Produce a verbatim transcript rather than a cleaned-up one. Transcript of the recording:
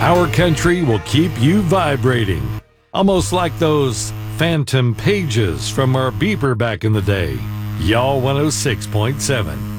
Our country will keep you vibrating, almost like those phantom pages from our beeper back in the day. Y'all one oh six point seven.